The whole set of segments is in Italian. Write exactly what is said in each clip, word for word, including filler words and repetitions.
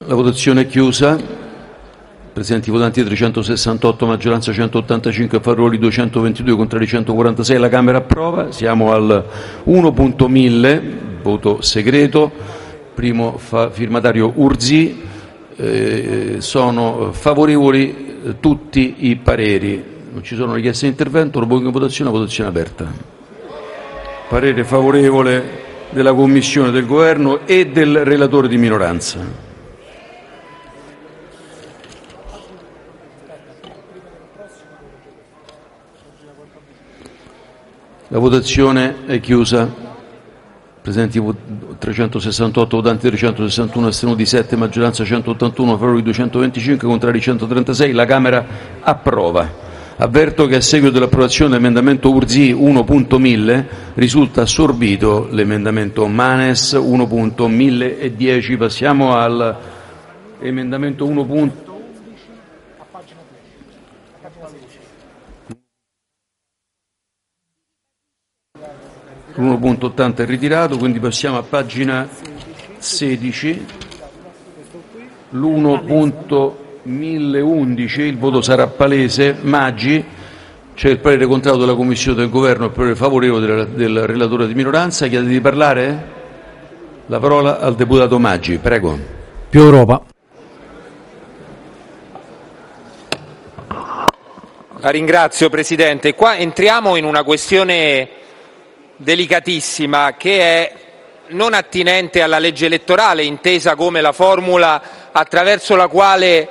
La votazione è chiusa. Presenti votanti trecentosessantotto, maggioranza centottantacinque, favorevoli duecentoventidue, contrari centoquarantasei. La Camera approva. Siamo al uno punto mille, voto segreto. Primo fa- firmatario Urzì. Eh, sono favorevoli eh, tutti i pareri. Non ci sono richieste di intervento. Lo pongo in votazione. La votazione è aperta. Parere favorevole della Commissione, del Governo e del relatore di minoranza. La votazione è chiusa. Presenti trecentosessantotto, votanti trecentosessantuno, astenuti sette, maggioranza centottantuno, favorevoli duecentoventicinque, contrari centotrentasei. La Camera approva. Avverto che a seguito dell'approvazione dell'emendamento Urzì uno punto mille risulta assorbito l'emendamento Manes uno punto mille dieci. Passiamo all'emendamento uno. uno punto ottanta è ritirato, quindi passiamo a pagina sedici. L'uno punto milleundici, il voto sarà palese. Maggi, c'è il parere contrario della Commissione, del Governo e il parere favorevole del, del relatore di minoranza. Chiede di parlare? La parola al deputato Maggi, prego. Più Europa. La ringrazio, Presidente. Qua entriamo in una questione delicatissima che è non attinente alla legge elettorale, intesa come la formula attraverso la quale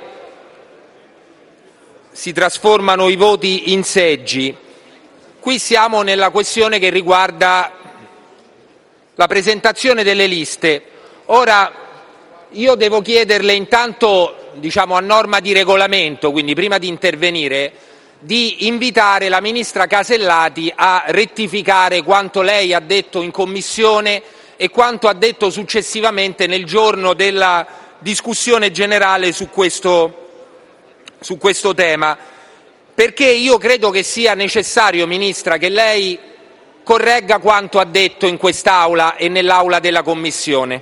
si trasformano i voti in seggi. Qui siamo nella questione che riguarda la presentazione delle liste. Ora, io devo chiederle intanto, diciamo a norma di regolamento, quindi prima di intervenire, di invitare la Ministra Casellati a rettificare quanto lei ha detto in Commissione e quanto ha detto successivamente nel giorno della discussione generale su questo, su questo tema, perché io credo che sia necessario, Ministra, che lei corregga quanto ha detto in quest'Aula e nell'Aula della Commissione.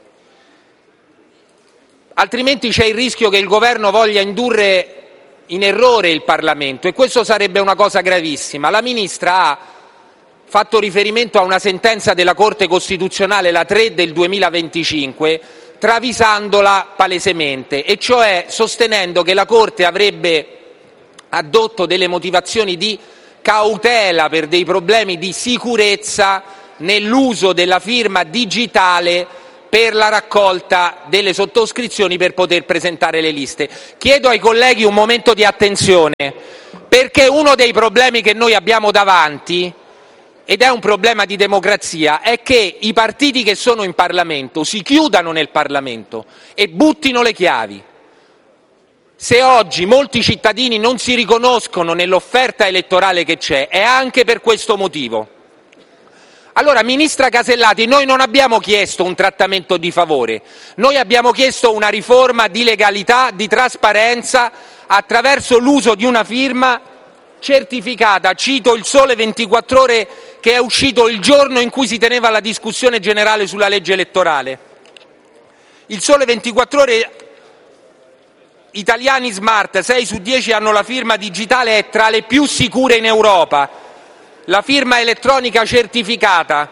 Altrimenti c'è il rischio che il Governo voglia indurre in errore il Parlamento e questo sarebbe una cosa gravissima. La Ministra ha fatto riferimento a una sentenza della Corte Costituzionale, la tre del duemilaventicinque, travisandola palesemente, e cioè sostenendo che la Corte avrebbe addotto delle motivazioni di cautela per dei problemi di sicurezza nell'uso della firma digitale per la raccolta delle sottoscrizioni per poter presentare le liste. Chiedo ai colleghi un momento di attenzione, perché uno dei problemi che noi abbiamo davanti, ed è un problema di democrazia, è che i partiti che sono in Parlamento si chiudano nel Parlamento e buttino le chiavi. Se oggi molti cittadini non si riconoscono nell'offerta elettorale che c'è, è anche per questo motivo. Allora, Ministra Casellati, noi non abbiamo chiesto un trattamento di favore, noi abbiamo chiesto una riforma di legalità, di trasparenza, attraverso l'uso di una firma certificata. Cito il Sole ventiquattro Ore, che è uscito il giorno in cui si teneva la discussione generale sulla legge elettorale. Il Sole ventiquattro Ore: italiani smart, sei su dieci hanno la firma digitale, è tra le più sicure in Europa. La firma elettronica certificata,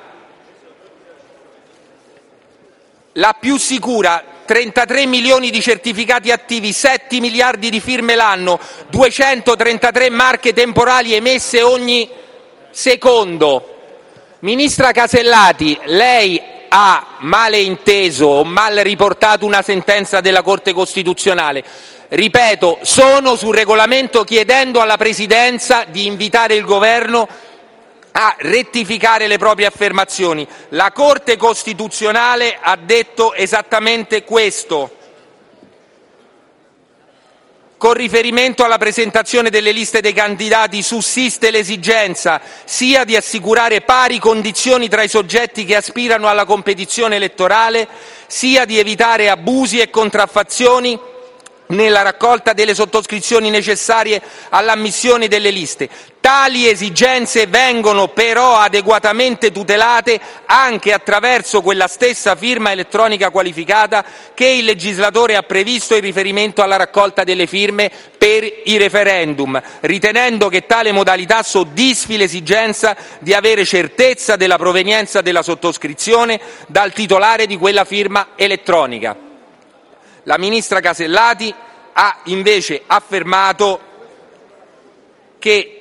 la più sicura, trentatré milioni di certificati attivi, sette miliardi di firme l'anno, duecentotrentatré marche temporali emesse ogni secondo. Ministra Casellati, lei ha male inteso o mal riportato una sentenza della Corte Costituzionale. Ripeto, sono sul regolamento chiedendo alla Presidenza di invitare il Governo a rettificare le proprie affermazioni. La Corte Costituzionale ha detto esattamente questo. Con riferimento alla presentazione delle liste dei candidati sussiste l'esigenza sia di assicurare pari condizioni tra i soggetti che aspirano alla competizione elettorale, sia di evitare abusi e contraffazioni nella raccolta delle sottoscrizioni necessarie all'ammissione delle liste. Tali esigenze vengono però adeguatamente tutelate anche attraverso quella stessa firma elettronica qualificata che il legislatore ha previsto in riferimento alla raccolta delle firme per i referendum, ritenendo che tale modalità soddisfi l'esigenza di avere certezza della provenienza della sottoscrizione dal titolare di quella firma elettronica. La ministra Casellati ha invece affermato che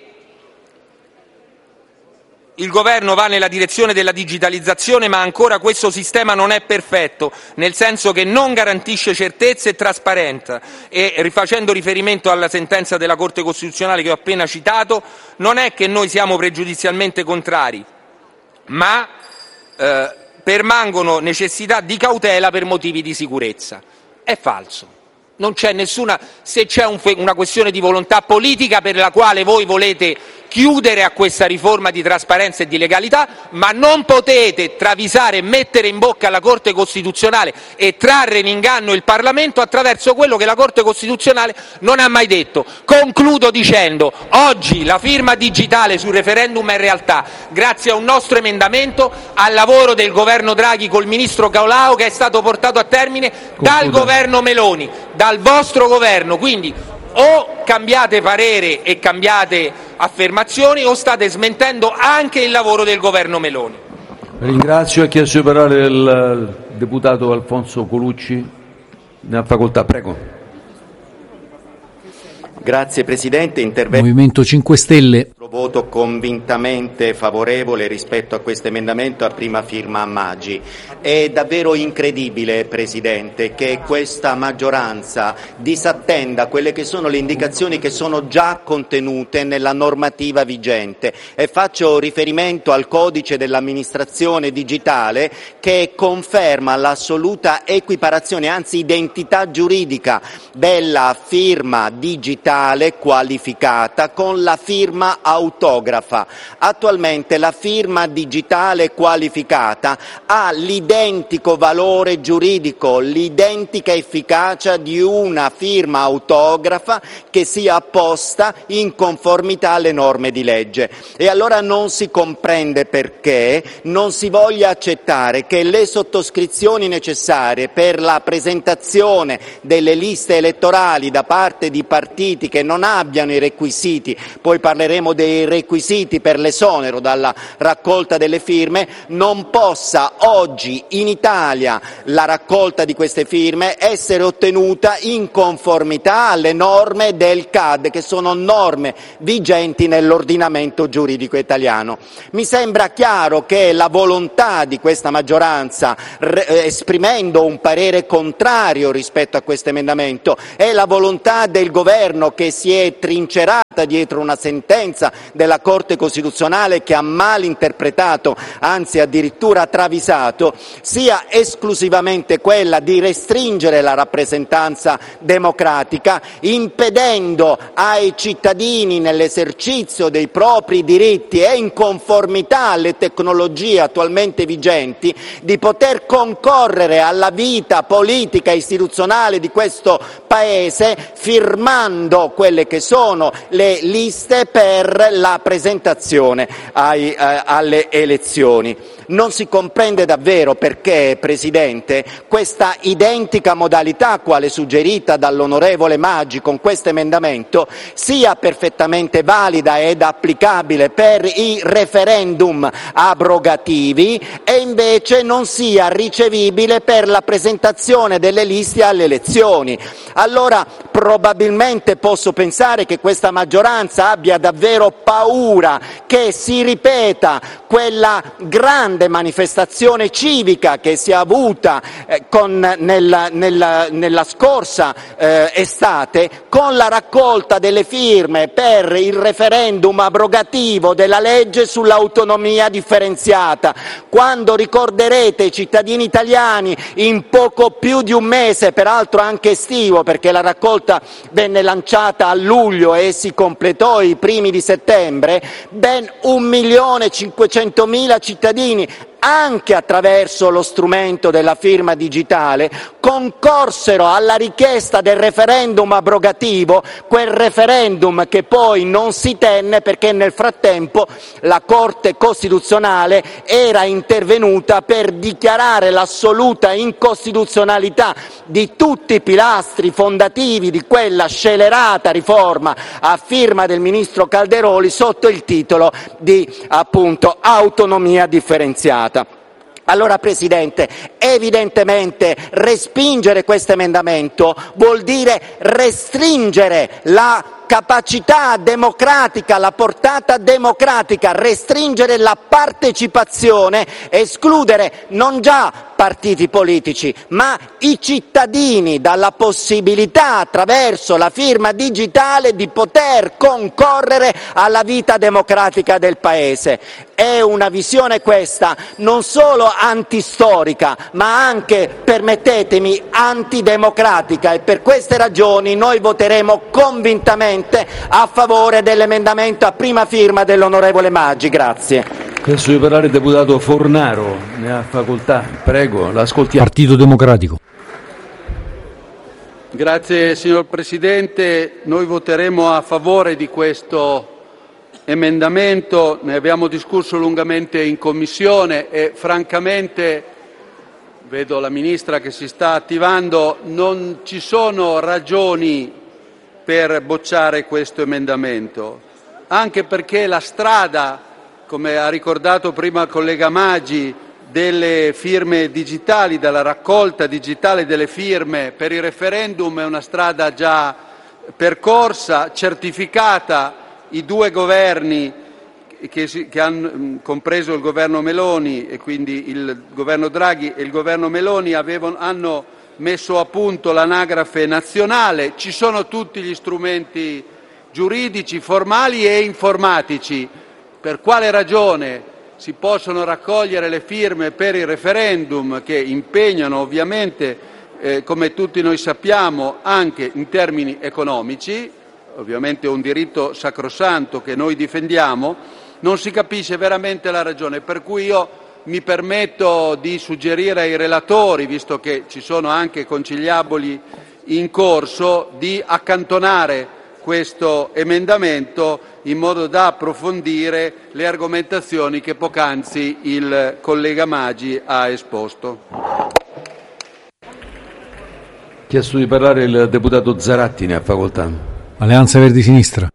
il Governo va nella direzione della digitalizzazione, ma ancora questo sistema non è perfetto, nel senso che non garantisce certezza e trasparenza e, rifacendo riferimento alla sentenza della Corte Costituzionale che ho appena citato, non è che noi siamo pregiudizialmente contrari, ma eh, permangono necessità di cautela per motivi di sicurezza. È falso. Non c'è nessuna, se c'è un, una questione di volontà politica per la quale voi volete chiudere a questa riforma di trasparenza e di legalità, ma non potete travisare e mettere in bocca alla Corte Costituzionale e trarre in inganno il Parlamento attraverso quello che la Corte Costituzionale non ha mai detto. Concludo dicendo: oggi la firma digitale sul referendum è realtà, grazie a un nostro emendamento, al lavoro del governo Draghi col ministro Caolao, che è stato portato a termine dal governo Meloni, dal vostro governo. Quindi o cambiate parere e cambiate affermazioni o state smentendo anche il lavoro del governo Meloni. Ringrazio. Ha chiesto di parlare il deputato Alfonso Colucci. Ne ha facoltà, prego. Grazie Presidente, intervengo. Movimento cinque Stelle. Voto convintamente favorevole rispetto a questo emendamento a prima firma Maggi. È davvero incredibile, Presidente, che questa maggioranza disattenda quelle che sono le indicazioni che sono già contenute nella normativa vigente, e faccio riferimento al codice dell'amministrazione digitale, che conferma l'assoluta equiparazione, anzi identità giuridica, della firma digitale qualificata con la firma autografa. Attualmente la firma digitale qualificata ha l'identico valore giuridico, l'identica efficacia di una firma autografa che sia apposta in conformità alle norme di legge. E allora non si comprende perché non si voglia accettare che le sottoscrizioni necessarie per la presentazione delle liste elettorali da parte di partiti che non abbiano i requisiti, poi parleremo dei requisiti per l'esonero dalla raccolta delle firme, non possa oggi in Italia la raccolta di queste firme essere ottenuta in conformità alle norme del C A D, che sono norme vigenti nell'ordinamento giuridico italiano. Mi sembra chiaro che la volontà di questa maggioranza, esprimendo un parere contrario rispetto a questo emendamento, è la volontà del Governo, che si è trincerata dietro una sentenza della Corte Costituzionale che ha mal interpretato, anzi addirittura travisato, sia esclusivamente quella di restringere la rappresentanza democratica, impedendo ai cittadini, nell'esercizio dei propri diritti e in conformità alle tecnologie attualmente vigenti, di poter concorrere alla vita politica e istituzionale di questo Paese firmando quelle che sono le liste per la presentazione ai, eh, alle elezioni. Non si comprende davvero perché, Presidente, questa identica modalità, quale suggerita dall'onorevole Maggi con questo emendamento, sia perfettamente valida ed applicabile per i referendum abrogativi e invece non sia ricevibile per la presentazione delle liste alle elezioni. Allora probabilmente posso pensare che questa maggioranza abbia davvero paura che si ripeta quella grande manifestazione civica che si è avuta eh, con, nella, nella, nella scorsa eh, estate, con la raccolta delle firme per il referendum abrogativo della legge sull'autonomia differenziata, quando ricorderete ai cittadini italiani in poco più di un mese, peraltro anche estivo, perché la raccolta venne lanciata a luglio e si completò i primi di settembre, ben un milione e cinquecentomila cittadini anche attraverso lo strumento della firma digitale, concorsero alla richiesta del referendum abrogativo, quel referendum che poi non si tenne perché nel frattempo la Corte Costituzionale era intervenuta per dichiarare l'assoluta incostituzionalità di tutti i pilastri fondativi di quella scelerata riforma a firma del ministro Calderoli sotto il titolo di appunto autonomia differenziata. Allora, Presidente, evidentemente respingere questo emendamento vuol dire restringere la capacità democratica, la portata democratica, restringere la partecipazione, escludere non già partiti politici, ma i cittadini dalla possibilità, attraverso la firma digitale, di poter concorrere alla vita democratica del Paese. È una visione questa non solo antistorica, ma anche, permettetemi, antidemocratica, e per queste ragioni noi voteremo convintamente a favore dell'emendamento a prima firma dell'onorevole Maggi. Grazie. Adesso di parlare il deputato Fornaro, ne ha facoltà. Prego, l'ascoltiamo. Partito Democratico. Grazie signor Presidente, noi voteremo a favore di questo emendamento, ne abbiamo discusso lungamente in Commissione e francamente, vedo la Ministra che si sta attivando, non ci sono ragioni per bocciare questo emendamento, anche perché la strada, come ha ricordato prima il collega Maggi, delle firme digitali, della raccolta digitale delle firme per il referendum è una strada già percorsa, certificata. I due governi che, si, che hanno compreso il governo Meloni, e quindi il governo Draghi e il governo Meloni, avevano, hanno messo a punto l'anagrafe nazionale. Ci sono tutti gli strumenti giuridici, formali e informatici. Per quale ragione si possono raccogliere le firme per il referendum, che impegnano ovviamente, eh, come tutti noi sappiamo, anche in termini economici, ovviamente è un diritto sacrosanto che noi difendiamo, non si capisce veramente la ragione, per cui io mi permetto di suggerire ai relatori, visto che ci sono anche conciliaboli in corso, di accantonare questo emendamento in modo da approfondire le argomentazioni che poc'anzi il collega Maggi ha esposto. Chiesto di parlare il deputato Zaratti, ne ha facoltà. Alleanza Verdi Sinistra.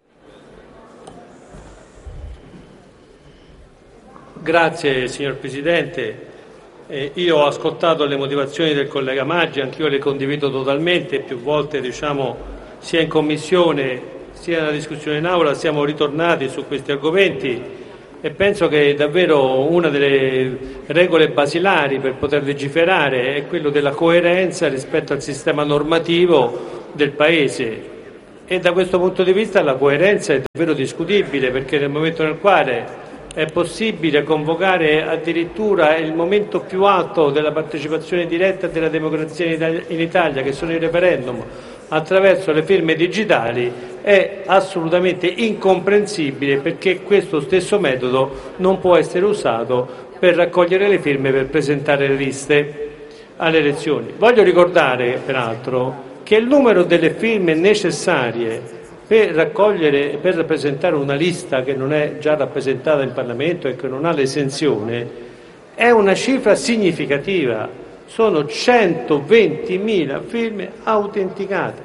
Grazie signor Presidente. Eh, io ho ascoltato le motivazioni del collega Maggi, anch'io le condivido totalmente, più volte diciamo sia in Commissione sia nella discussione in Aula siamo ritornati su questi argomenti e penso che davvero una delle regole basilari per poter legiferare è quello della coerenza rispetto al sistema normativo del Paese. E da questo punto di vista la coerenza è davvero discutibile, perché nel momento nel quale è possibile convocare addirittura il momento più alto della partecipazione diretta della democrazia in Italia, che sono i referendum, attraverso le firme digitali, è assolutamente incomprensibile, perché questo stesso metodo non può essere usato per raccogliere le firme per presentare le liste alle elezioni. Voglio ricordare peraltro che il numero delle firme necessarie per raccogliere, per presentare una lista che non è già rappresentata in Parlamento e che non ha l'esenzione, è una cifra significativa. Sono centoventimila firme autenticate.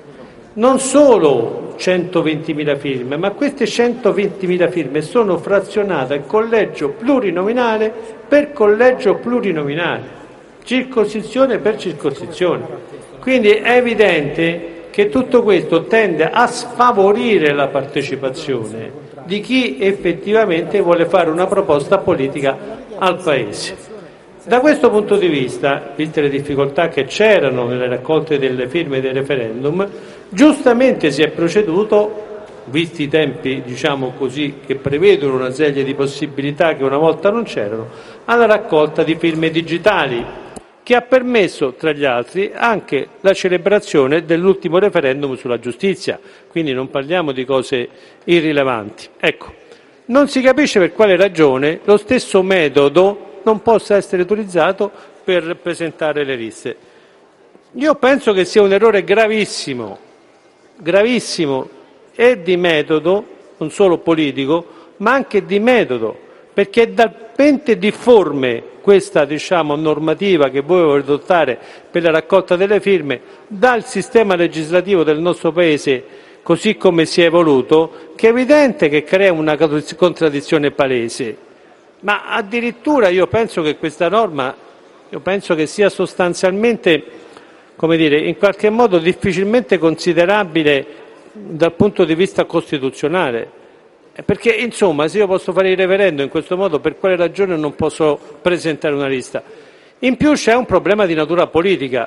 Non solo centoventimila firme, ma queste centoventimila firme sono frazionate collegio plurinominale per collegio plurinominale, circoscrizione per circoscrizione. Quindi è evidente che tutto questo tende a sfavorire la partecipazione di chi effettivamente vuole fare una proposta politica al Paese. Da questo punto di vista, viste le difficoltà che c'erano nelle raccolte delle firme del referendum, giustamente si è proceduto, visti i tempi, diciamo così, che prevedono una serie di possibilità che una volta non c'erano, alla raccolta di firme digitali, che ha permesso, tra gli altri, anche la celebrazione dell'ultimo referendum sulla giustizia, quindi non parliamo di cose irrilevanti. Ecco, non si capisce per quale ragione lo stesso metodo non possa essere utilizzato per presentare le liste. Io penso che sia un errore gravissimo, gravissimo e di metodo, non solo politico, ma anche di metodo, perché è talmente difforme questa, diciamo, normativa che voi volete adottare per la raccolta delle firme dal sistema legislativo del nostro Paese, così come si è evoluto, che è evidente che crea una contraddizione palese. Ma addirittura io penso che questa norma, io penso che sia sostanzialmente, come dire, in qualche modo difficilmente considerabile dal punto di vista costituzionale. Perché, insomma, se io posso fare il referendum in questo modo, per quale ragione non posso presentare una lista? In più c'è un problema di natura politica.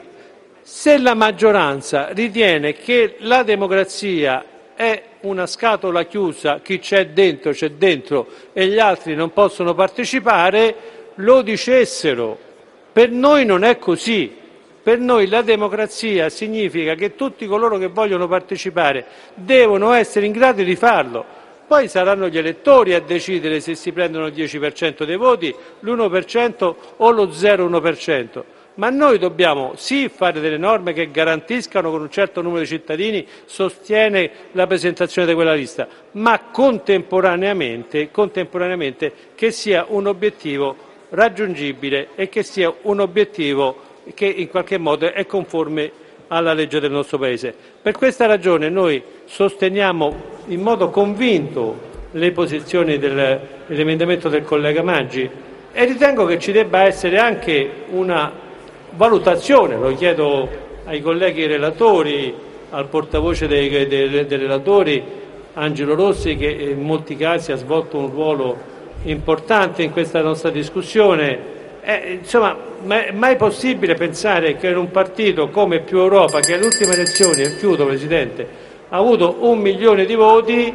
Se la maggioranza ritiene che la democrazia è una scatola chiusa, chi c'è dentro c'è dentro e gli altri non possono partecipare, lo dicessero. Per noi non è così. Per noi la democrazia significa che tutti coloro che vogliono partecipare devono essere in grado di farlo. Poi saranno gli elettori a decidere se si prendono il dieci per cento dei voti, l'uno per cento o lo zero virgola uno per cento. Ma noi dobbiamo sì fare delle norme che garantiscano con un certo numero di cittadini, sostiene la presentazione di quella lista, ma contemporaneamente, contemporaneamente che sia un obiettivo raggiungibile e che sia un obiettivo che in qualche modo è conforme alla legge del nostro Paese. Per questa ragione noi sosteniamo in modo convinto le posizioni del, dell'emendamento del collega Maggi e ritengo che ci debba essere anche una valutazione, lo chiedo ai colleghi relatori, al portavoce dei, dei, dei relatori Angelo Rossi, che in molti casi ha svolto un ruolo importante in questa nostra discussione. Eh, insomma, è mai possibile pensare che in un partito come Più Europa, che alle ultime elezioni, e chiudo Presidente, ha avuto un milione di voti,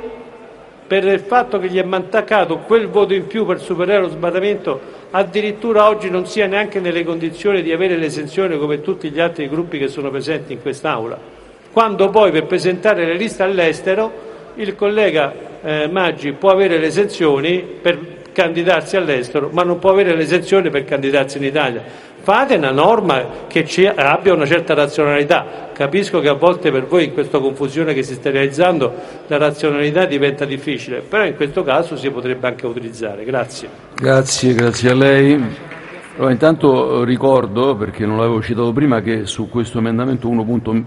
per il fatto che gli è mancato quel voto in più per superare lo sbarramento, addirittura oggi non sia neanche nelle condizioni di avere l'esenzione come tutti gli altri gruppi che sono presenti in quest'Aula. Quando poi per presentare le liste all'estero il collega eh, Maggi può avere le esenzioni per candidarsi all'estero, ma non può avere l'esenzione per candidarsi in Italia. Fate una norma che ci abbia una certa razionalità. Capisco che a volte per voi in questa confusione che si sta realizzando la razionalità diventa difficile, però in questo caso si potrebbe anche utilizzare. Grazie. Grazie, grazie a lei. Allora, intanto ricordo, perché non l'avevo citato prima, che su questo emendamento uno punto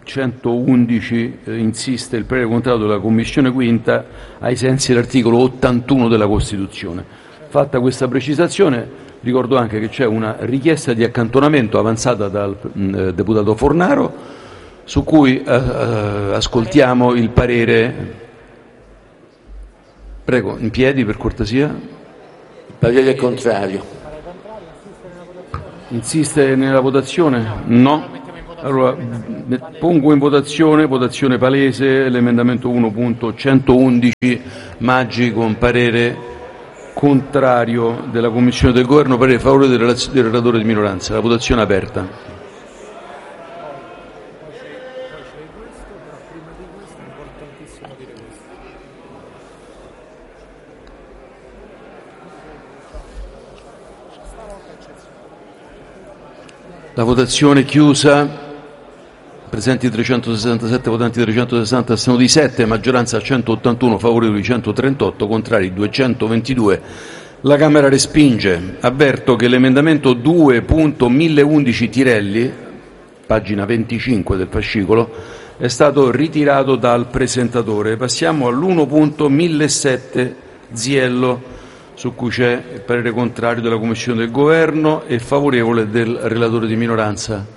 centoundici eh, insiste il parere contrario della Commissione Quinta ai sensi dell'articolo ottantuno della Costituzione. Fatta questa precisazione, ricordo anche che c'è una richiesta di accantonamento avanzata dal mh, deputato Fornaro, su cui eh, eh, ascoltiamo il parere. Prego, in piedi per cortesia. Il parere è contrario. Insiste nella votazione? No. Allora, pongo in votazione, votazione palese, l'emendamento uno punto centoundici Maggi con parere contrario della Commissione del Governo, parere favorevole del, del relatore di minoranza. La votazione è aperta. La votazione è chiusa. Presenti trecentosessantasette votanti, trecentosessanta, astenuti sette, maggioranza centottantuno, favorevoli centotrentotto, contrari duecentoventidue. La Camera respinge. Avverto che l'emendamento due punto milleundici Tirelli, pagina venticinque del fascicolo, è stato ritirato dal presentatore. Passiamo all'uno punto millesette Ziello, su cui c'è il parere contrario della Commissione del Governo e favorevole del relatore di minoranza.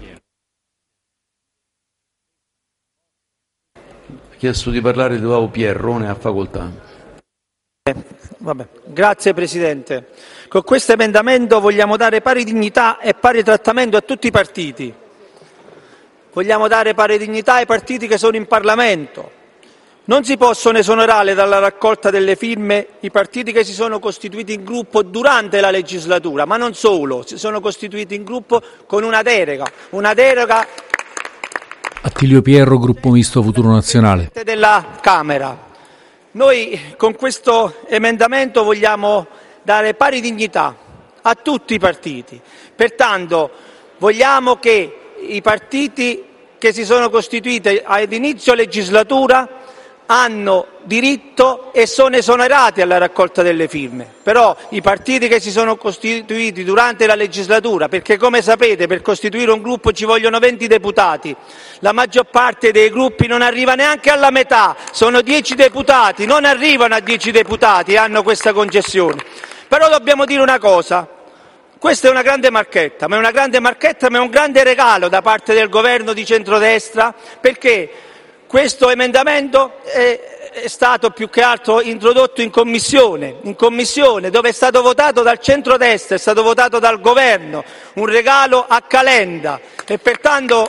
Chiesto di parlare Eduardo Pierrone, a facoltà. Eh, vabbè. Grazie Presidente. Con questo emendamento vogliamo dare pari dignità e pari trattamento a tutti i partiti. Vogliamo dare pari dignità ai partiti che sono in Parlamento. Non si possono esonerare dalla raccolta delle firme i partiti che si sono costituiti in gruppo durante la legislatura, ma non solo, si sono costituiti in gruppo con una deroga, una deroga Attilio Pierro, Gruppo Misto Futuro Nazionale. Della Camera. Noi con questo emendamento vogliamo dare pari dignità a tutti i partiti. Pertanto vogliamo che i partiti che si sono costituiti ad inizio legislatura hanno diritto e sono esonerati alla raccolta delle firme, però i partiti che si sono costituiti durante la legislatura, perché come sapete per costituire un gruppo ci vogliono venti deputati, la maggior parte dei gruppi non arriva neanche alla metà, sono dieci deputati, non arrivano a dieci deputati e hanno questa concessione. Però dobbiamo dire una cosa, questa è una grande marchetta, ma è una grande marchetta, ma è un grande regalo da parte del governo di centrodestra, perché questo emendamento è, è stato più che altro introdotto in commissione, in commissione dove è stato votato dal centrodestra, è stato votato dal governo, un regalo a Calenda e pertanto,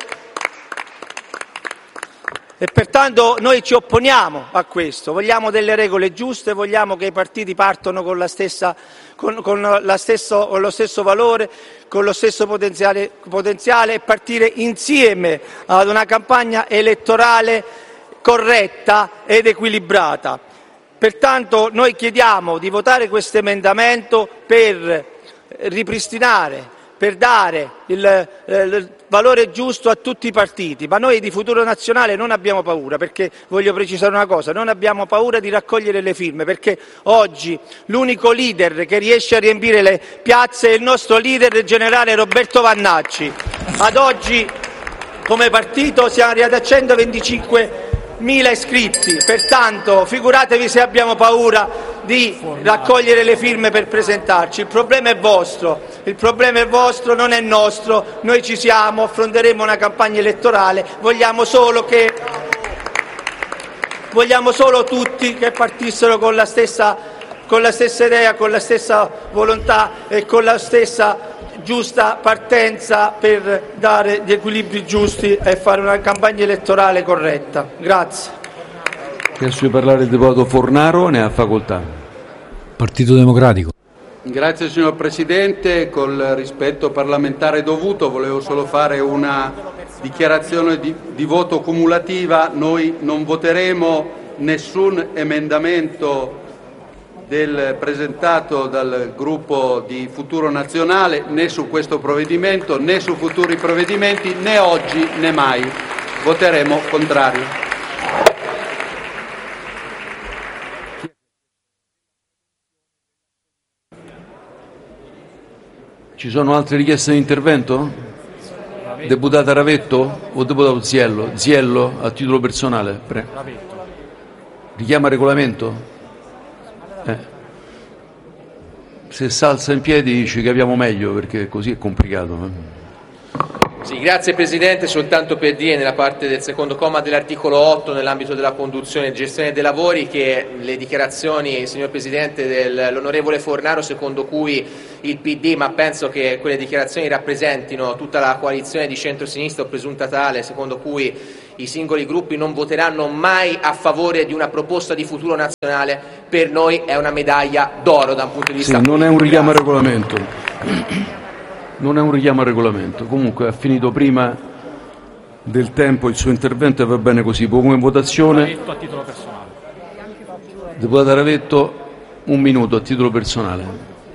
e pertanto noi ci opponiamo a questo, vogliamo delle regole giuste, vogliamo che i partiti partano con, la stessa, con, con, la stesso, con lo stesso valore, con lo stesso potenziale, potenziale e partire insieme ad una campagna elettorale corretta ed equilibrata. Pertanto noi chiediamo di votare questo emendamento per ripristinare, per dare il, eh, il valore giusto a tutti i partiti, ma noi di Futuro Nazionale non abbiamo paura, perché voglio precisare una cosa, non abbiamo paura di raccogliere le firme, perché oggi l'unico leader che riesce a riempire le piazze è il nostro leader, il generale Roberto Vannacci. Ad oggi come partito siamo arrivati a centoventicinquemila iscritti, pertanto figuratevi se abbiamo paura di raccogliere le firme per presentarci. Il problema è vostro, il problema è vostro, non è nostro, noi ci siamo, affronteremo una campagna elettorale, vogliamo solo che vogliamo solo tutti che partissero con la stessa, con la stessa idea, con la stessa volontà e con la stessa giusta partenza per dare gli equilibri giusti e fare una campagna elettorale corretta. Grazie. Chiesto di parlare il deputato Fornaro, ne ha facoltà. Partito Democratico. Grazie signor Presidente, col rispetto parlamentare dovuto volevo solo fare una dichiarazione di, di voto cumulativa. Noi non voteremo nessun emendamento del presentato dal gruppo di Futuro Nazionale né su questo provvedimento né su futuri provvedimenti, né oggi né mai. Voteremo contrario. Ci sono altre richieste di intervento? Deputata Ravetto o deputato Ziello? Ziello a titolo personale. Pre. Richiama regolamento? Eh. Se s'alza in piedi ci capiamo meglio, perché così è complicato. Sì, grazie Presidente, soltanto per dire nella parte del secondo comma dell'articolo otto nell'ambito della conduzione e gestione dei lavori che le dichiarazioni, signor Presidente, dell'onorevole Fornaro secondo cui il P D, ma penso che quelle dichiarazioni rappresentino tutta la coalizione di centro-sinistra o presunta tale, secondo cui i singoli gruppi non voteranno mai a favore di una proposta di Futuro Nazionale, per noi è una medaglia d'oro da un punto di vista. Sì, non è un richiamo al regolamento. Non è un richiamo al regolamento, comunque ha finito prima del tempo il suo intervento e va bene così. Pongo in votazione. A titolo personale. Deputata Ravetto, un minuto a titolo personale.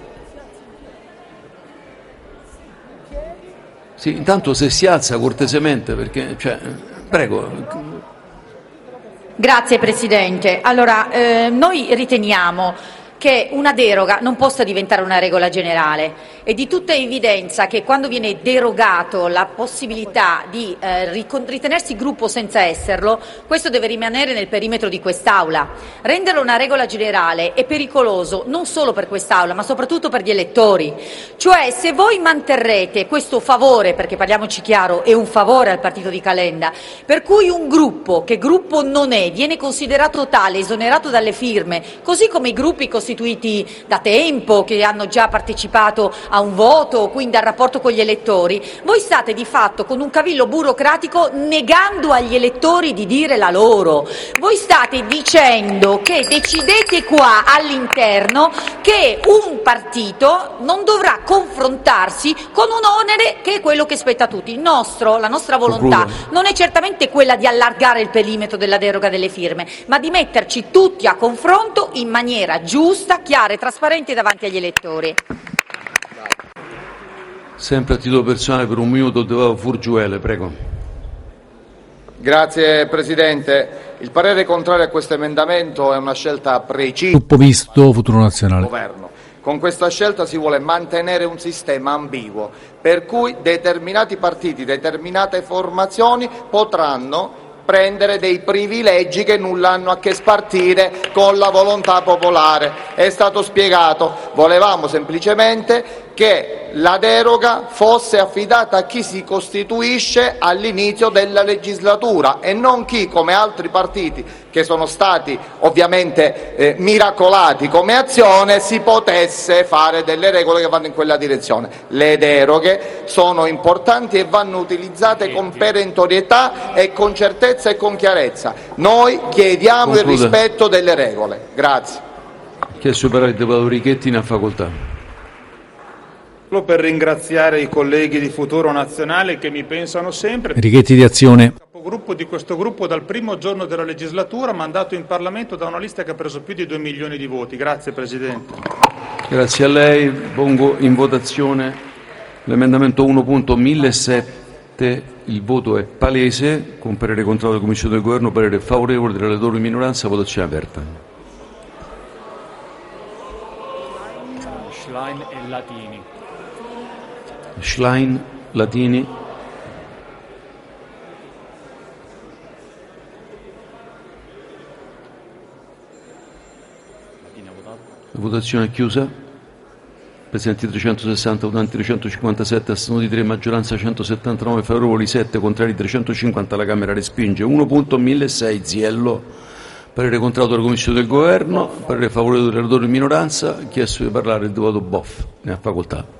Sì, intanto se si alza cortesemente, perché, cioè, prego. Grazie Presidente. Allora, eh, noi riteniamo che una deroga non possa diventare una regola generale. È di tutta evidenza che quando viene derogato la possibilità di eh, ritenersi gruppo senza esserlo, questo deve rimanere nel perimetro di quest'Aula. Renderlo una regola generale è pericoloso non solo per quest'Aula, ma soprattutto per gli elettori. Cioè, se voi manterrete questo favore, perché parliamoci chiaro, è un favore al partito di Calenda, per cui un gruppo, che gruppo non è, viene considerato tale, esonerato dalle firme, così come i gruppi costituiti da tempo, che hanno già partecipato a un voto, quindi al rapporto con gli elettori, voi state di fatto con un cavillo burocratico negando agli elettori di dire la loro. Voi state dicendo che decidete qua all'interno che un partito non dovrà confrontarsi con un onere che è quello che spetta a tutti. Il nostro, la nostra volontà non è certamente quella di allargare il perimetro della deroga delle firme, ma di metterci tutti a confronto in maniera giusta, chiara e trasparente davanti agli elettori. Sempre a titolo personale per un minuto Devoto Furgiuele, prego. Grazie Presidente. Il parere contrario a questo emendamento è una scelta precisa Gruppo Misto, Futuro Nazionale. del Governo. Con questa scelta si vuole mantenere un sistema ambiguo, per cui determinati partiti, determinate formazioni potranno prendere dei privilegi che nulla hanno a che spartire con la volontà popolare. È stato spiegato, volevamo semplicemente che la deroga fosse affidata a chi si costituisce all'inizio della legislatura e non chi, come altri partiti che sono stati ovviamente eh, miracolati come azione, si potesse fare delle regole che vanno in quella direzione. Le deroghe sono importanti e vanno utilizzate con perentorietà e con certezza e con chiarezza. Noi chiediamo Conclude. il rispetto delle regole. Grazie. Chiesto per il deputato Richetti, ne ha facoltà. Solo per ringraziare i colleghi di Futuro Nazionale che mi pensano sempre. Richetti di Azione. Capogruppo di questo gruppo dal primo giorno della legislatura, mandato in Parlamento da una lista che ha preso più di due milioni di voti. Grazie Presidente. Grazie a lei. Pongo in votazione l'emendamento uno punto millesette. Il voto è palese. Con parere contrario della Commissione del Governo, parere favorevole del relatore di minoranza, votazione aperta. Schlein e Latini. Schlein, Latini. La votazione è chiusa. Presenti trecentosessanta, votanti trecentocinquantasette, astenuti tre, maggioranza centosettantanove, favorevoli sette, contrari trecentocinquanta. La Camera respinge. uno punto millesei Ziello. Parere contrario della Commissione del Governo, parere favorevole del relatore di minoranza. Chiesto di parlare il deputato Boff. Ne ha facoltà.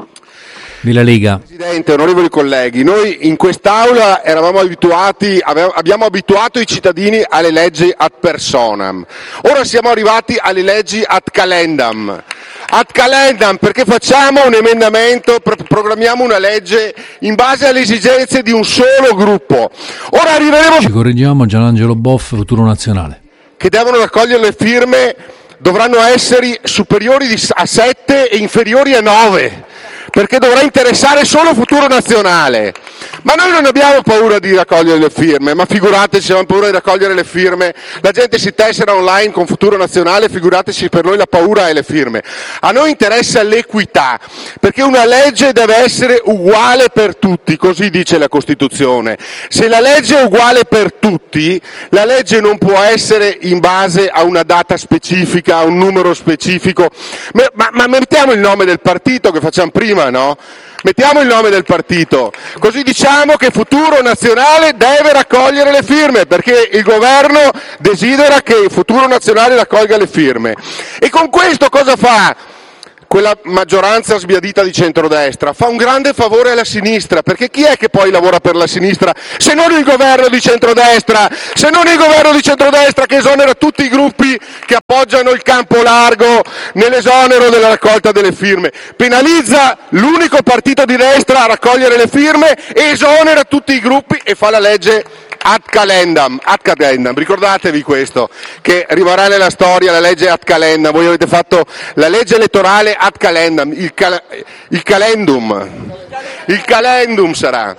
Della Lega. Presidente, onorevoli colleghi, noi in quest'Aula eravamo abituati, abbiamo abituato i cittadini alle leggi ad personam. Ora siamo arrivati alle leggi ad calendam. Ad calendam perché facciamo un emendamento, programmiamo una legge in base alle esigenze di un solo gruppo. Ora arriveremo... Ci correggiamo, Gianangelo Boff, Futuro Nazionale. Che devono raccogliere le firme dovranno essere superiori a sette e inferiori a nove. Perché dovrà interessare solo Futuro Nazionale. Ma noi non abbiamo paura di raccogliere le firme, ma figurateci se abbiamo paura di raccogliere le firme. La gente si tessera online con Futuro Nazionale, figurateci per noi la paura e le firme. A noi interessa l'equità, perché una legge deve essere uguale per tutti, così dice la Costituzione. Se la legge è uguale per tutti, la legge non può essere in base a una data specifica, a un numero specifico. Ma, ma, ma mettiamo il nome del partito che facciamo prima, no? Mettiamo il nome del partito, così diciamo che Futuro Nazionale deve raccogliere le firme, perché il governo desidera che Futuro Nazionale raccolga le firme. E con questo cosa fa quella maggioranza sbiadita di centrodestra? Fa un grande favore alla sinistra, perché chi è che poi lavora per la sinistra se non il governo di centrodestra, se non il governo di centrodestra che esonera tutti i gruppi che appoggiano il campo largo nell'esonero della raccolta delle firme, penalizza l'unico partito di destra a raccogliere le firme, esonera tutti i gruppi e fa la legge ad calendam, ad calendam, ricordatevi questo, che rimarrà nella storia la legge ad calendam. Voi avete fatto la legge elettorale ad calendam, il, cal- il calendum, il calendum sarà.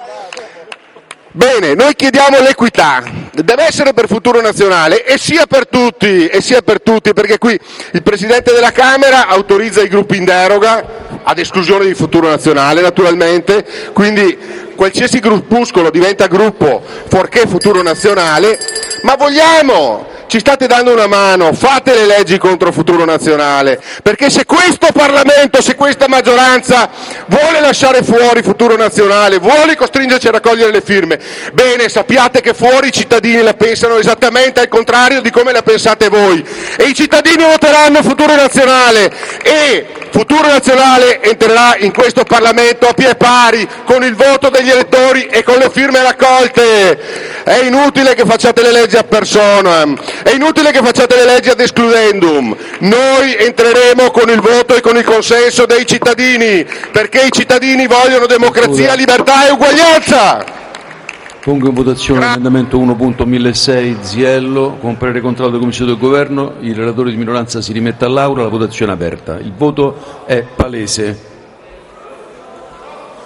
Bene, noi chiediamo l'equità, deve essere per Futuro Nazionale e sia per tutti, e sia per tutti, perché qui il Presidente della Camera autorizza i gruppi in deroga, ad esclusione di Futuro Nazionale naturalmente, quindi qualsiasi gruppuscolo diventa gruppo fuorché Futuro Nazionale, ma vogliamo, ci state dando una mano, fate le leggi contro Futuro Nazionale, perché se questo Parlamento, se questa maggioranza vuole lasciare fuori Futuro Nazionale, vuole costringerci a raccogliere le firme, bene, sappiate che fuori i cittadini la pensano esattamente al contrario di come la pensate voi, e i cittadini voteranno Futuro Nazionale e Futuro Nazionale entrerà in questo Parlamento a pie pari con il voto degli elettori e con le firme raccolte. È inutile che facciate le leggi ad personam, è inutile che facciate le leggi ad excludendum. Noi entreremo con il voto e con il consenso dei cittadini, perché i cittadini vogliono democrazia, libertà e uguaglianza. Pongo in votazione l'emendamento uno punto millesei Ziello, con parere contrario della Commissione del Governo. Il relatore di minoranza si rimette all'Aula, la votazione è aperta. Il voto è palese.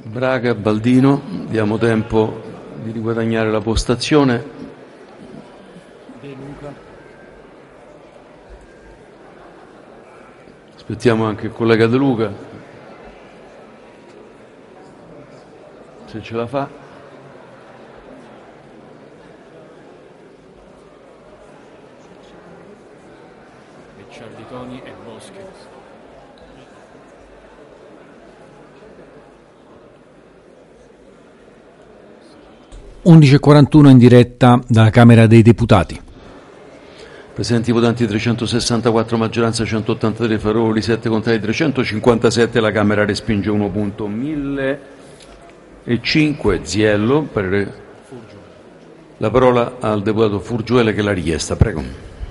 Braga, Baldino, diamo tempo di riguadagnare la postazione. Aspettiamo anche il collega De Luca, se ce la fa. Ciarditoni e Boschi. undici e quarantuno in diretta dalla Camera dei Deputati. Presenti votanti trecentosessantaquattro, maggioranza centottantatré, favorevoli sette, contrari trecentocinquantasette. La Camera respinge uno punto millecinque. Ziello, per la parola al deputato Furgiuele che l'ha richiesta. Prego.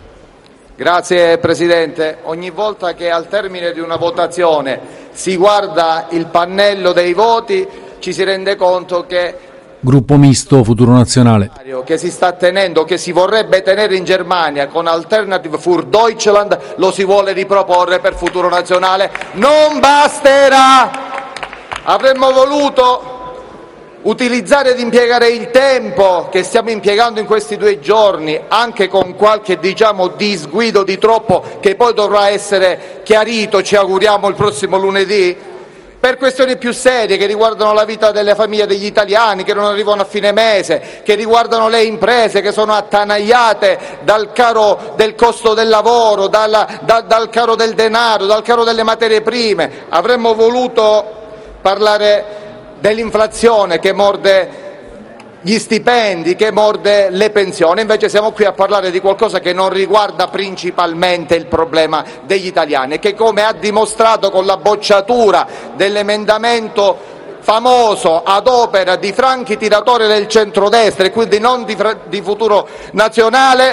Grazie Presidente. Ogni volta che al termine di una votazione si guarda il pannello dei voti ci si rende conto che Gruppo Misto Futuro Nazionale. che si sta tenendo, che si vorrebbe tenere in Germania con Alternative für Deutschland, lo si vuole riproporre per Futuro Nazionale. Non basterà! Avremmo voluto utilizzare ed impiegare il tempo che stiamo impiegando in questi due giorni, anche con qualche, diciamo, disguido di troppo che poi dovrà essere chiarito, ci auguriamo, il prossimo lunedì, per questioni più serie che riguardano la vita delle famiglie degli italiani che non arrivano a fine mese, che riguardano le imprese che sono attanagliate dal caro del costo del lavoro, dalla, da, dal caro del denaro, dal caro delle materie prime. Avremmo voluto parlare dell'inflazione che morde gli stipendi, che morde le pensioni, invece siamo qui a parlare di qualcosa che non riguarda principalmente il problema degli italiani e che, come ha dimostrato con la bocciatura dell'emendamento famoso ad opera di franchi tiratori del centrodestra e quindi non di, di Futuro Nazionale,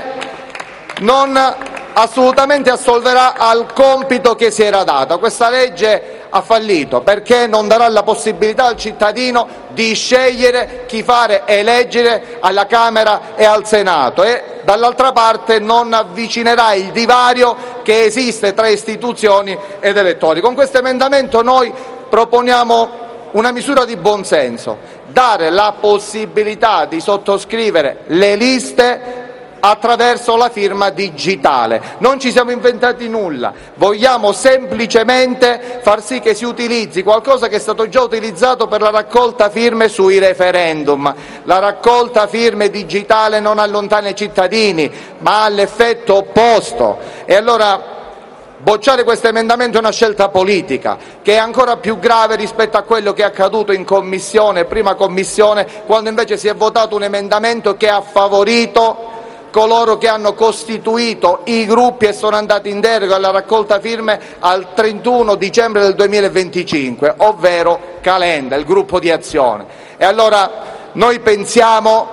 non assolutamente assolverà al compito che si era dato. Questa legge ha fallito perché non darà la possibilità al cittadino di scegliere chi fare eleggere alla Camera e al Senato e dall'altra parte non avvicinerà il divario che esiste tra istituzioni ed elettori. Con questo emendamento noi proponiamo una misura di buonsenso: dare la possibilità di sottoscrivere le liste attraverso la firma digitale. Non ci siamo inventati nulla, vogliamo semplicemente far sì che si utilizzi qualcosa che è stato già utilizzato per la raccolta firme sui referendum. La raccolta firme digitale non allontana i cittadini, ma ha l'effetto opposto. E allora bocciare questo emendamento è una scelta politica che è ancora più grave rispetto a quello che è accaduto in commissione, prima commissione, quando invece si è votato un emendamento che ha favorito coloro che hanno costituito i gruppi e sono andati in deroga alla raccolta firme al trentuno dicembre del duemilaventicinque, ovvero Calenda, il gruppo di Azione. E allora noi pensiamo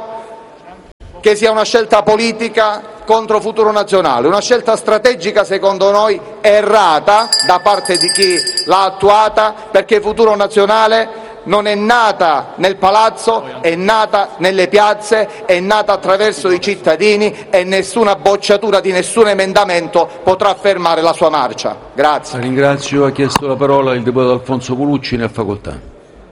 che sia una scelta politica contro Futuro Nazionale, una scelta strategica secondo noi errata da parte di chi l'ha attuata, perché Futuro Nazionale non è nata nel palazzo, è nata nelle piazze, è nata attraverso i cittadini e nessuna bocciatura di nessun emendamento potrà fermare la sua marcia. Grazie. La ringrazio. Ha chiesto la parola il deputato Alfonso Polucci, ne ha facoltà.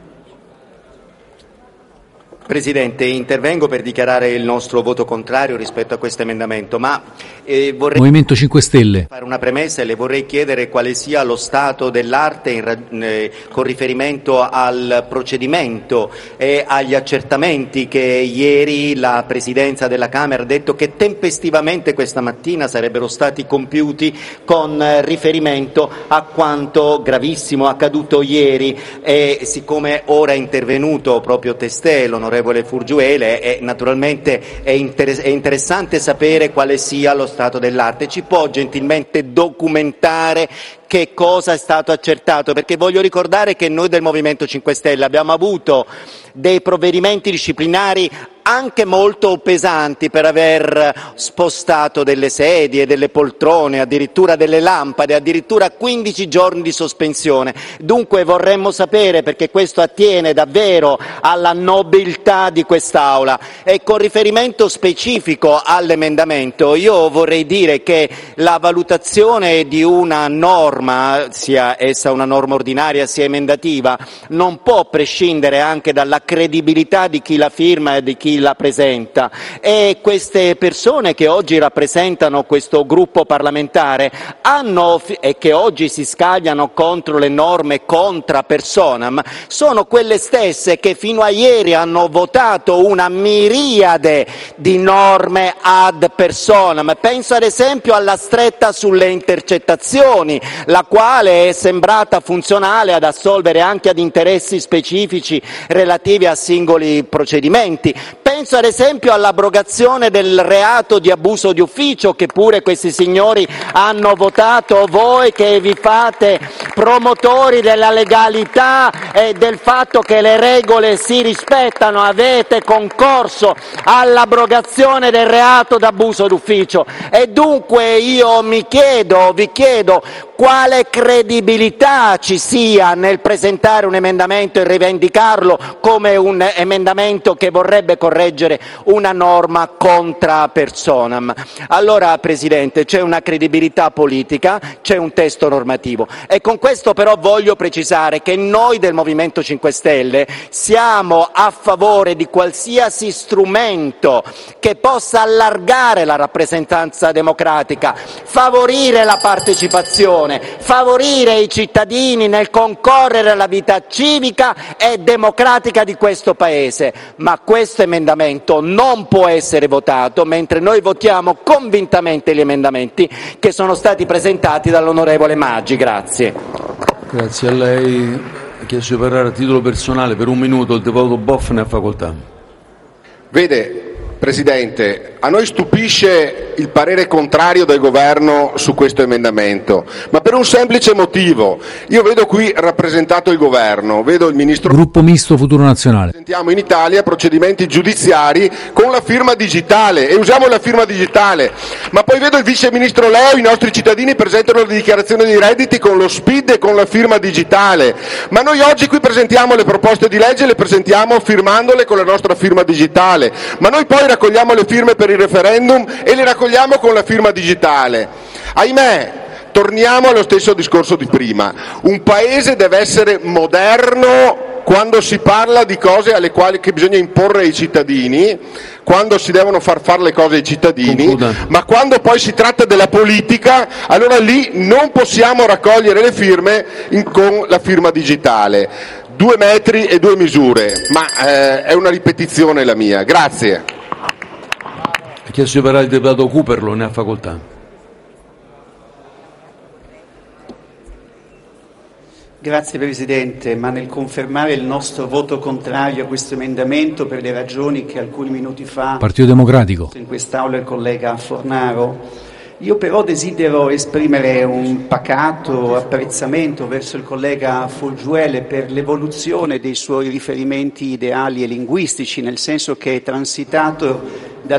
Presidente, intervengo per dichiarare il nostro voto contrario rispetto a questo emendamento, ma eh, vorrei Movimento cinque Stelle. fare una premessa e le vorrei chiedere quale sia lo stato dell'arte in, eh, con riferimento al procedimento e agli accertamenti che ieri la Presidenza della Camera ha detto che tempestivamente questa mattina sarebbero stati compiuti con eh, riferimento a quanto gravissimo accaduto ieri e siccome ora è intervenuto proprio testè l'onorevole Furgiuele, e naturalmente è, inter- è interessante sapere quale sia lo stato dell'arte. Ci può gentilmente documentare che cosa è stato accertato? Perché voglio ricordare che noi del Movimento cinque Stelle abbiamo avuto dei provvedimenti disciplinari anche molto pesanti per aver spostato delle sedie, delle poltrone, addirittura delle lampade, addirittura quindici giorni di sospensione. Dunque vorremmo sapere, perché questo attiene davvero alla nobiltà di quest'Aula, e con riferimento specifico all'emendamento io vorrei dire che la valutazione di una norma norma, sia essa una norma ordinaria sia emendativa, non può prescindere anche dalla credibilità di chi la firma e di chi la presenta, e queste persone che oggi rappresentano questo gruppo parlamentare hanno, e che oggi si scagliano contro le norme contra personam, sono quelle stesse che fino a ieri hanno votato una miriade di norme ad personam. Penso ad esempio alla stretta sulle intercettazioni, la quale è sembrata funzionale ad assolvere anche ad interessi specifici relativi a singoli procedimenti. Penso ad esempio all'abrogazione del reato di abuso di ufficio, che pure questi signori hanno votato. Voi che vi fate promotori della legalità e del fatto che le regole si rispettano, avete concorso all'abrogazione del reato d'abuso d'ufficio, e dunque io mi chiedo, vi chiedo quale credibilità ci sia nel presentare un emendamento e rivendicarlo come un emendamento che vorrebbe correggere una norma contra personam. Allora, Presidente, c'è una credibilità politica, c'è un testo normativo, e con questo però voglio precisare che noi del Movimento cinque Stelle siamo a favore di qualsiasi strumento che possa allargare la rappresentanza democratica, favorire la partecipazione, favorire i cittadini nel concorrere alla vita civica e democratica di questo Paese. Ma questo emendamento non può essere votato, mentre noi votiamo convintamente gli emendamenti che sono stati presentati dall'onorevole Maggi. Grazie. Grazie a lei. Ha chiesto di parlare a titolo personale per un minuto il deputato Boff, ne ha facoltà. Vede, Presidente, a noi stupisce il parere contrario del Governo su questo emendamento, ma per un semplice motivo. Io vedo qui rappresentato il Governo, vedo il Ministro... Gruppo Misto Futuro Nazionale. Sentiamo in Italia procedimenti giudiziari con la firma digitale, e usiamo la firma digitale, ma poi vedo il Vice Ministro Leo, i nostri cittadini presentano le dichiarazioni di redditi con lo S P I D e con la firma digitale, ma noi oggi qui presentiamo le proposte di legge e le presentiamo firmandole con la nostra firma digitale, ma noi poi raccogliamo le firme per il referendum e le raccogliamo con la firma digitale. Ahimè, torniamo allo stesso discorso di prima. Un paese deve essere moderno quando si parla di cose alle quali che bisogna imporre ai cittadini, quando si devono far fare le cose ai cittadini, Concluda. Ma quando poi si tratta della politica, allora lì non possiamo raccogliere le firme in, con la firma digitale. Due metri e due misure, ma eh, è una ripetizione la mia. Grazie. Ha chiesto di parlare il deputato Cooperlo, ne ha facoltà. Grazie Presidente, ma nel confermare il nostro voto contrario a questo emendamento per le ragioni che alcuni minuti fa Partito Democratico in quest'Aula il collega Fornaro, io però desidero esprimere un pacato apprezzamento verso il collega Folgiuele per l'evoluzione dei suoi riferimenti ideali e linguistici, nel senso che è transitato